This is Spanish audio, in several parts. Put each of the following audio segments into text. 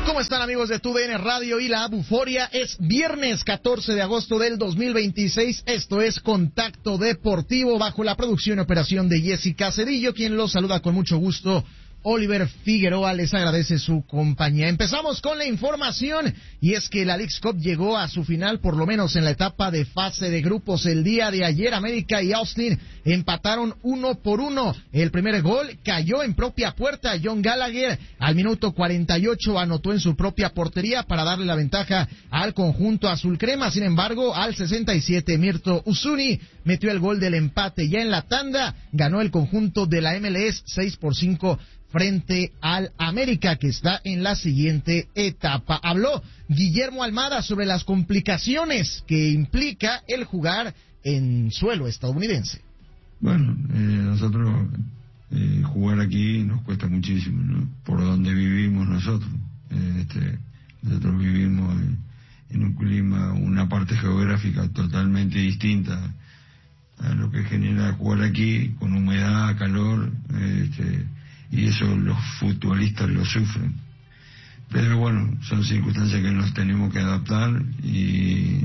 ¿Cómo están, amigos de TUDN Radio y la Buforia? Es viernes 14 de agosto del 2026. Esto es Contacto Deportivo, bajo la producción y operación de Jessica Cedillo, quien los saluda con mucho gusto. Oliver Figueroa les agradece su compañía. Empezamos con la información, y es que la Leagues Cup llegó a su final, por lo menos en la etapa de fase de grupos. El día de ayer, América y Austin empataron 1-1. El primer gol cayó en propia puerta. John Gallagher al minuto 48 anotó en su propia portería para darle la ventaja al conjunto azul crema. Sin embargo, al 67, Mirto Uzuni metió el gol del empate. Ya en la tanda ganó el conjunto de la MLS 6-5 frente al América, que está en la siguiente etapa. Habló Guillermo Almada sobre las complicaciones que implica el jugar en suelo estadounidense. Bueno, nosotros jugar aquí nos cuesta muchísimo, ¿no? Por donde vivimos nosotros. Nosotros vivimos en un clima, una parte geográfica totalmente distinta a lo que genera jugar aquí, con humedad, calor, y eso los futbolistas lo sufren. Pero bueno, son circunstancias que nos tenemos que adaptar, y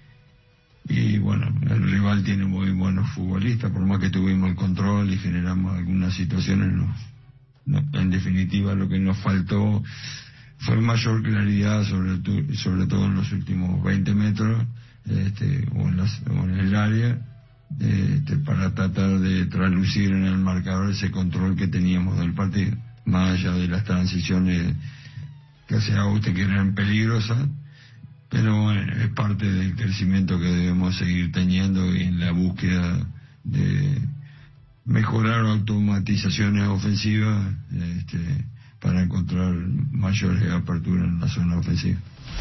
bueno, el rival tiene muy buenos futbolistas, por más que tuvimos el control y generamos algunas situaciones, en definitiva lo que nos faltó fue mayor claridad, sobre todo en los últimos 20 metros, o en el área, para tratar de traslucir en el marcador ese control que teníamos del partido, más allá de las transiciones que hacía Auguste, que eran peligrosas, pero bueno, es parte del crecimiento que debemos seguir teniendo, y en la búsqueda de mejorar automatizaciones ofensivas, para encontrar mayores aperturas en la zona ofensiva.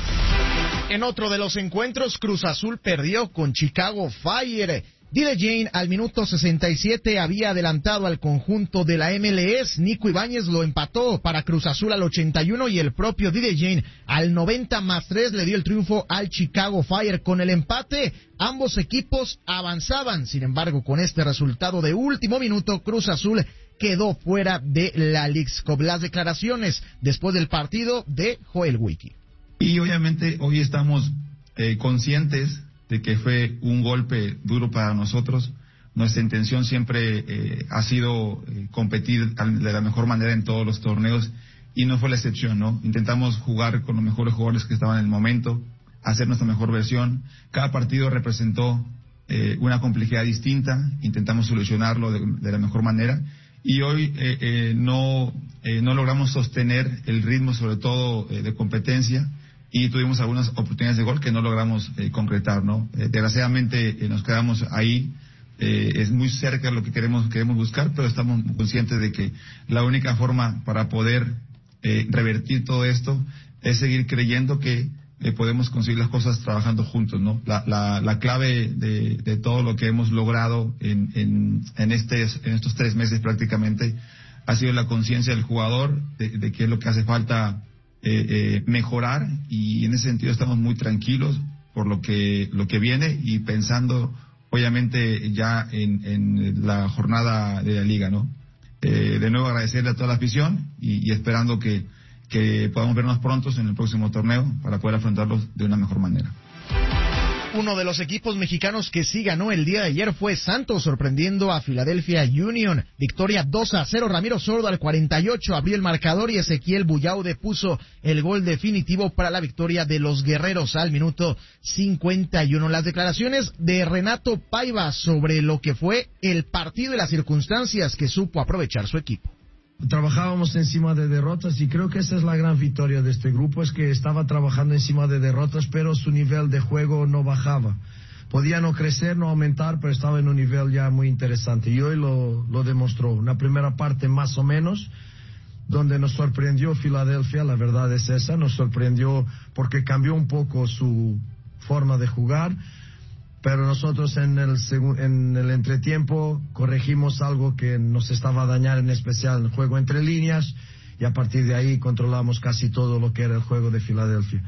En otro de los encuentros, Cruz Azul perdió con Chicago Fire. Dile Jane al minuto 67 había adelantado al conjunto de la MLS. Nico Ibáñez lo empató para Cruz Azul al 81, y el propio Dile Jane al 90+3 le dio el triunfo al Chicago Fire. Con el empate, ambos equipos avanzaban. Sin embargo, con este resultado de último minuto, Cruz Azul quedó fuera de la Leagues Cup. Las declaraciones después del partido de Joel Wiki. Y obviamente hoy estamos conscientes de que fue un golpe duro para nosotros. Nuestra intención siempre ha sido competir de la mejor manera en todos los torneos, y no fue la excepción, ¿no? Intentamos jugar con los mejores jugadores que estaban en el momento, hacer nuestra mejor versión. Cada partido representó una complejidad distinta, intentamos solucionarlo de la mejor manera, y hoy no logramos sostener el ritmo, sobre todo de competencia, y tuvimos algunas oportunidades de gol que no logramos concretar, ¿no? Desgraciadamente nos quedamos ahí. Es muy cerca de lo que queremos buscar, pero estamos conscientes de que la única forma para poder revertir todo esto es seguir creyendo que podemos conseguir las cosas trabajando juntos, ¿no? La clave de todo lo que hemos logrado en estos 3 meses prácticamente ha sido la conciencia del jugador de qué es lo que hace falta mejorar, y en ese sentido estamos muy tranquilos por lo que viene, y pensando obviamente ya en la jornada de la liga, ¿no? De nuevo agradecerle a toda la afición, y esperando que podamos vernos pronto en el próximo torneo para poder afrontarlos de una mejor manera. Uno de los equipos mexicanos que sí ganó el día de ayer fue Santos, sorprendiendo a Philadelphia Union. Victoria 2-0, Ramiro Sordo al 48 abrió el marcador, y Ezequiel Buyaude puso el gol definitivo para la victoria de los guerreros al minuto 51. Las declaraciones de Renato Paiva sobre lo que fue el partido y las circunstancias que supo aprovechar su equipo. Trabajábamos encima de derrotas, y creo que esa es la gran victoria de este grupo, es que estaba trabajando encima de derrotas, pero su nivel de juego no bajaba. Podía no crecer, no aumentar, pero estaba en un nivel ya muy interesante, y hoy lo demostró. Una primera parte más o menos, donde nos sorprendió Filadelfia, la verdad es esa, nos sorprendió porque cambió un poco su forma de jugar. Pero nosotros en el entretiempo corregimos algo que nos estaba a dañar, en especial el juego entre líneas, y a partir de ahí controlamos casi todo lo que era el juego de Filadelfia.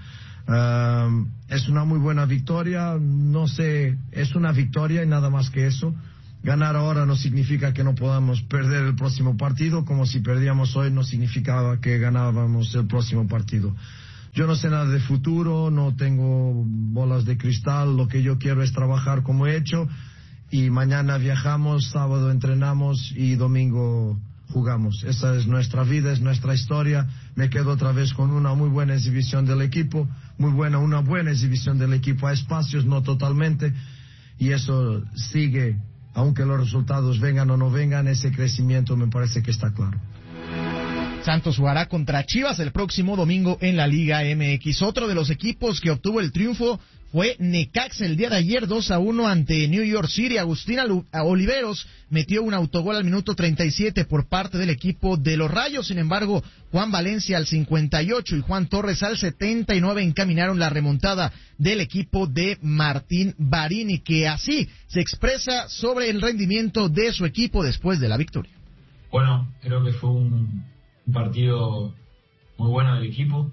Es una muy buena victoria, no sé, es una victoria y nada más que eso. ganar ahora no significa que no podamos perder el próximo partido, como si perdíamos hoy no significaba que ganábamos el próximo partido. Yo no sé nada de futuro, no tengo bolas de cristal, lo que yo quiero es trabajar como he hecho, y mañana viajamos, sábado entrenamos y domingo jugamos. Esa es nuestra vida, es nuestra historia. Me quedo otra vez con una muy buena exhibición del equipo, una buena exhibición del equipo a espacios, no totalmente, y eso sigue, aunque los resultados vengan o no vengan, ese crecimiento me parece que está claro. Santos jugará contra Chivas el próximo domingo en la Liga MX. Otro de los equipos que obtuvo el triunfo fue Necaxa el día de ayer, 2-1 ante New York City. Agustín Oliveros metió un autogol al minuto 37 por parte del equipo de los Rayos. Sin embargo, Juan Valencia al 58 y Juan Torres al 79 encaminaron la remontada del equipo de Martín Barini, que así se expresa sobre el rendimiento de su equipo después de la victoria. Bueno, creo que fue un partido muy bueno del equipo.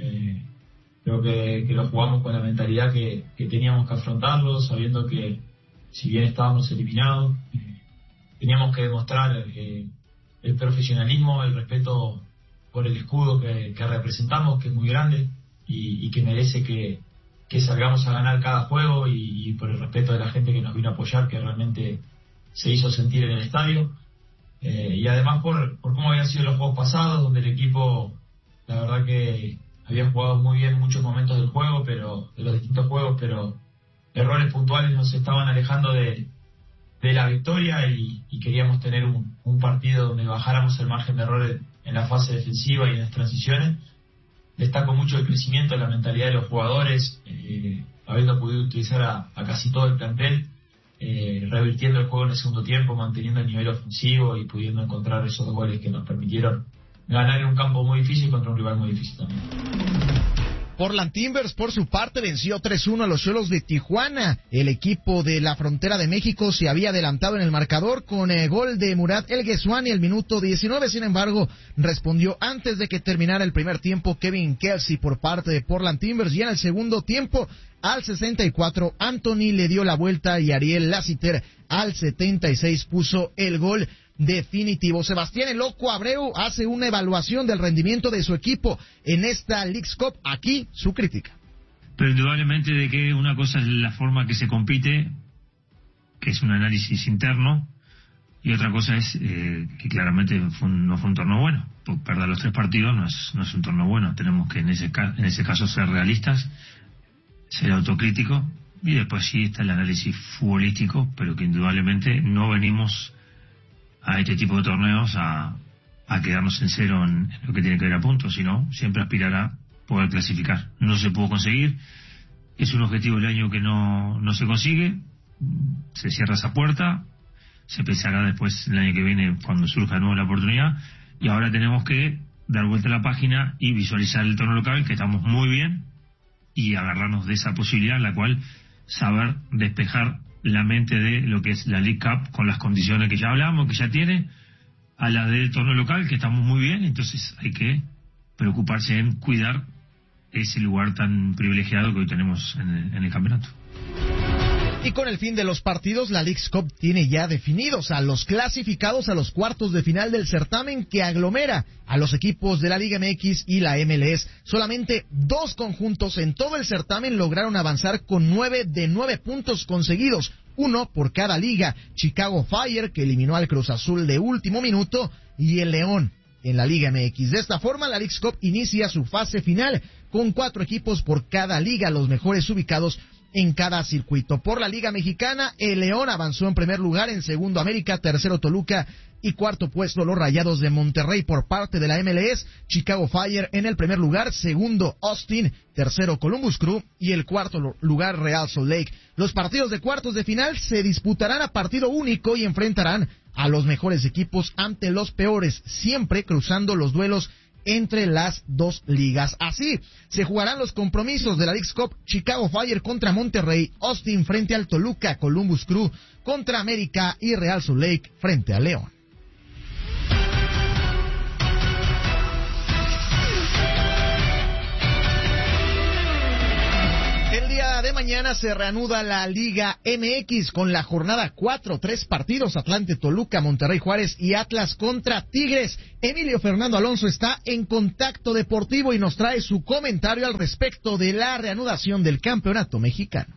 Creo que lo jugamos con la mentalidad que teníamos que afrontarlo, sabiendo que si bien estábamos eliminados, teníamos que demostrar el profesionalismo, el respeto por el escudo que representamos, que es muy grande y que merece que salgamos a ganar cada juego, y por el respeto de la gente que nos vino a apoyar, que realmente se hizo sentir en el estadio. Y además por cómo habían sido los juegos pasados, donde el equipo, la verdad que había jugado muy bien muchos momentos del juego, pero de los distintos juegos, pero errores puntuales nos estaban alejando de la victoria, y queríamos tener un partido donde bajáramos el margen de errores en la fase defensiva y en las transiciones. Destaco mucho el crecimiento de la mentalidad de los jugadores, habiendo podido utilizar a casi todo el plantel, revirtiendo el juego en el segundo tiempo, manteniendo el nivel ofensivo y pudiendo encontrar esos goles que nos permitieron ganar en un campo muy difícil contra un rival muy difícil también. Portland Timbers, por su parte, venció 3-1 a los Xolos de Tijuana. El equipo de la Frontera de México se había adelantado en el marcador con el gol de Murad El Guesuani el minuto 19. Sin embargo, respondió antes de que terminara el primer tiempo Kevin Kelsey por parte de Portland Timbers, y en el segundo tiempo, al 64, Anthony le dio la vuelta y Ariel Lassiter al 76 puso el gol definitivo. Sebastián El Loco Abreu hace una evaluación del rendimiento de su equipo en esta Leagues Cup. Aquí su crítica. Pero indudablemente de que una cosa es la forma que se compite, que es un análisis interno, y otra cosa es que claramente no fue un torneo bueno. Perder los 3 partidos no es un torneo bueno. Tenemos que en ese caso ser realistas, ser autocríticos, y después sí está el análisis futbolístico, pero que indudablemente no venimos a este tipo de torneos a quedarnos en cero en lo que tiene que ver a puntos, sino siempre aspirar a poder clasificar. No se pudo conseguir, es un objetivo del año que no se consigue, se cierra esa puerta, se pensará después el año que viene cuando surja de nuevo la oportunidad, y ahora tenemos que dar vuelta a la página y visualizar el torneo local, que estamos muy bien, y agarrarnos de esa posibilidad en la cual saber despejar la mente de lo que es la League Cup con las condiciones que ya hablamos, que ya tiene, a la del torneo local, que estamos muy bien. Entonces hay que preocuparse en cuidar ese lugar tan privilegiado que hoy tenemos en el campeonato. Y con el fin de los partidos, la Leagues Cup tiene ya definidos a los clasificados a los cuartos de final del certamen, que aglomera a los equipos de la Liga MX y la MLS. Solamente 2 conjuntos en todo el certamen lograron avanzar con 9 de 9 puntos conseguidos, 1 por cada liga. Chicago Fire, que eliminó al Cruz Azul de último minuto, y el León en la Liga MX. De esta forma, la Leagues Cup inicia su fase final con 4 equipos por cada liga, los mejores ubicados en cada circuito. Por la Liga Mexicana, el León avanzó en primer lugar, en segundo América, tercero Toluca y cuarto puesto los Rayados de Monterrey. Por parte de la MLS, Chicago Fire en el primer lugar, segundo Austin, tercero Columbus Crew y el cuarto lugar Real Salt Lake. Los partidos de cuartos de final se disputarán a partido único y enfrentarán a los mejores equipos ante los peores, siempre cruzando los duelos entre las 2 ligas. Así se jugarán los compromisos de la Leagues Cup: Chicago Fire contra Monterrey, Austin frente al Toluca, Columbus Crew contra América y Real Salt Lake frente a León. El día de mañana mañana se reanuda la Liga MX con la jornada 4, 3 partidos: Atlante, Toluca, Monterrey, Juárez y Atlas contra Tigres. Emilio Fernando Alonso está en Contacto Deportivo y nos trae su comentario al respecto de la reanudación del campeonato mexicano.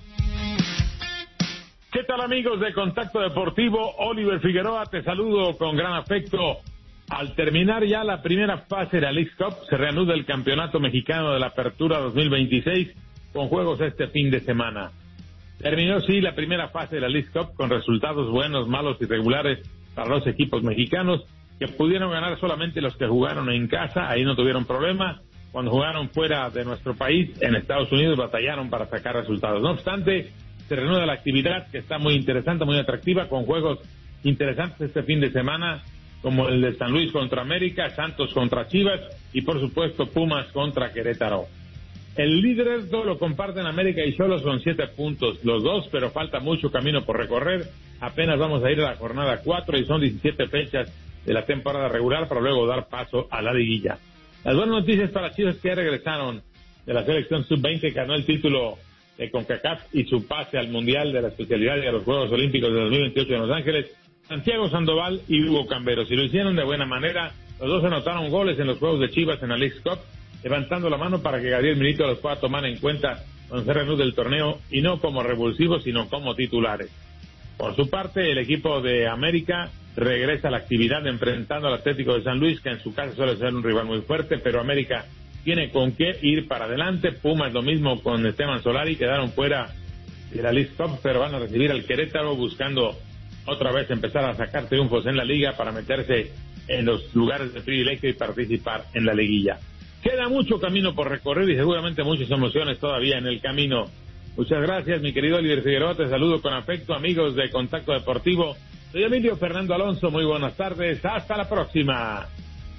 ¿Qué tal, amigos de Contacto Deportivo? Oliver Figueroa, te saludo con gran afecto. Al terminar ya la primera fase de la Leagues Cup, se reanuda el campeonato mexicano de la Apertura 2026 con juegos este fin de semana. Terminó, sí, la primera fase de la Leagues Cup con resultados buenos, malos y regulares para los equipos mexicanos, que pudieron ganar solamente los que jugaron en casa. Ahí no tuvieron problema. Cuando jugaron fuera de nuestro país, en Estados Unidos, batallaron para sacar resultados. No obstante, se reanuda la actividad, que está muy interesante, muy atractiva, con juegos interesantes este fin de semana, como el de San Luis contra América, Santos contra Chivas y, por supuesto, Pumas contra Querétaro. El líder lo comparten América y Xolos con 7 puntos los dos, pero falta mucho camino por recorrer. Apenas vamos a ir a la jornada 4 y son 17 fechas de la temporada regular para luego dar paso a la liguilla. Las buenas noticias para Chivas, que ya regresaron de la selección sub-20, que ganó el título de CONCACAF y su pase al Mundial de la especialidad y a los Juegos Olímpicos de 2028 en Los Ángeles, Santiago Sandoval y Hugo Camberos. Y lo hicieron de buena manera. Los dos anotaron goles en los juegos de Chivas en la Leagues Cup, levantando la mano para que Gabriel Milito los pueda tomar en cuenta cuando se reanude el torneo, y no como revulsivos, sino como titulares. Por su parte, el equipo de América regresa a la actividad enfrentando al Atlético de San Luis, que en su casa suele ser un rival muy fuerte, pero América tiene con qué ir para adelante. Pumas lo mismo con Esteban Solari, quedaron fuera de la Leagues Cup, pero van a recibir al Querétaro buscando otra vez empezar a sacar triunfos en la liga para meterse en los lugares de privilegio y participar en la liguilla. Queda mucho camino por recorrer y seguramente muchas emociones todavía en el camino. Muchas gracias, mi querido Oliver Figueroa, te saludo con afecto, amigos de Contacto Deportivo. Soy Emilio Fernando Alonso, muy buenas tardes, hasta la próxima.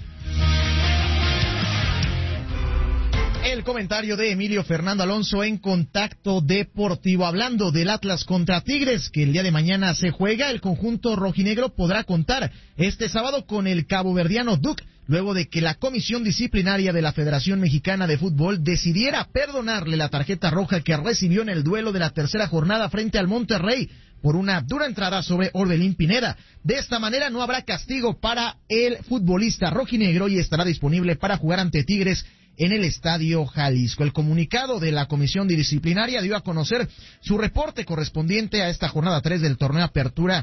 El comentario de Emilio Fernando Alonso en Contacto Deportivo. Hablando del Atlas contra Tigres, que el día de mañana se juega, el conjunto rojinegro podrá contar este sábado con el caboverdiano Duke, luego de que la Comisión Disciplinaria de la Federación Mexicana de Fútbol decidiera perdonarle la tarjeta roja que recibió en el duelo de la tercera jornada frente al Monterrey por una dura entrada sobre Orbelín Pineda. De esta manera no habrá castigo para el futbolista rojinegro y estará disponible para jugar ante Tigres en el Estadio Jalisco. El comunicado de la Comisión Disciplinaria dio a conocer su reporte correspondiente a esta jornada 3 del torneo Apertura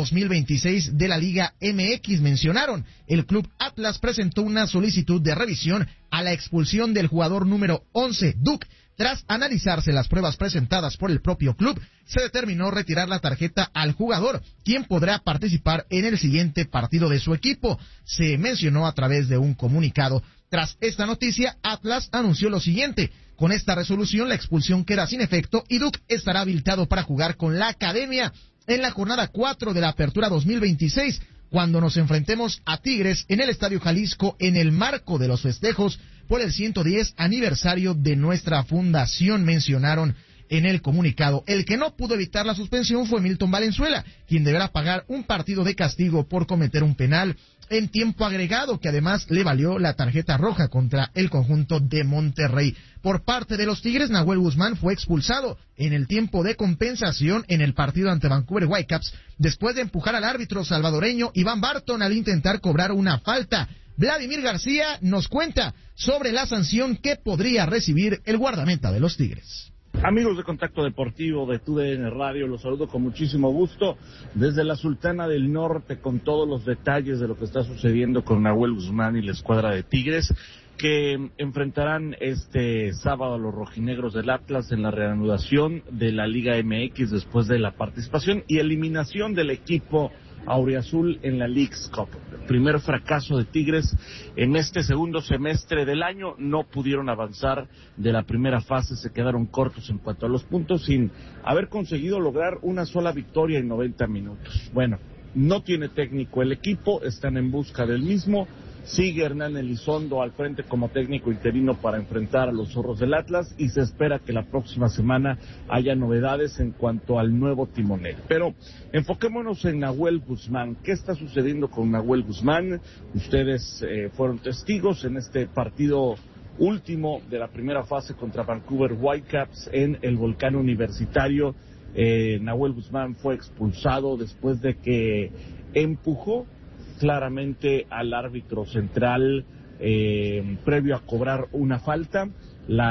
2026 de la Liga MX. Mencionaron, el club Atlas presentó una solicitud de revisión a la expulsión del jugador número 11, Duke. Tras analizarse las pruebas presentadas por el propio club, se determinó retirar la tarjeta al jugador, quien podrá participar en el siguiente partido de su equipo. Se mencionó a través de un comunicado. Tras esta noticia, Atlas anunció lo siguiente: con esta resolución la expulsión queda sin efecto y Duke estará habilitado para jugar con la academia en la jornada 4 de la Apertura 2026, cuando nos enfrentemos a Tigres en el Estadio Jalisco en el marco de los festejos por el 110 aniversario de nuestra fundación, mencionaron en el comunicado. El que no pudo evitar la suspensión fue Milton Valenzuela, quien deberá pagar un partido de castigo por cometer un penal en tiempo agregado, que además le valió la tarjeta roja contra el conjunto de Monterrey. Por parte de los Tigres, Nahuel Guzmán fue expulsado en el tiempo de compensación en el partido ante Vancouver Whitecaps, después de empujar al árbitro salvadoreño Iván Barton al intentar cobrar una falta. Vladimir García nos cuenta sobre la sanción que podría recibir el guardameta de los Tigres. Amigos de Contacto Deportivo de TUDN Radio, los saludo con muchísimo gusto desde la Sultana del Norte con todos los detalles de lo que está sucediendo con Nahuel Guzmán y la escuadra de Tigres, que enfrentarán este sábado a los rojinegros del Atlas en la reanudación de la Liga MX después de la participación y eliminación del equipo auriazul en la Leagues Cup. Primer fracaso de Tigres en este segundo semestre del año, no pudieron avanzar de la primera fase, se quedaron cortos en cuanto a los puntos sin haber conseguido lograr una sola victoria en 90 minutos. Bueno, no tiene técnico el equipo, están en busca del mismo. Sigue Hernán Elizondo al frente como técnico interino para enfrentar a los zorros del Atlas y se espera que la próxima semana haya novedades en cuanto al nuevo timonel. Pero enfoquémonos en Nahuel Guzmán. ¿Qué está sucediendo con Nahuel Guzmán? Ustedes fueron testigos en este partido último de la primera fase contra Vancouver Whitecaps en el Volcán Universitario. Nahuel Guzmán fue expulsado después de que empujó claramente al árbitro central previo a cobrar una falta.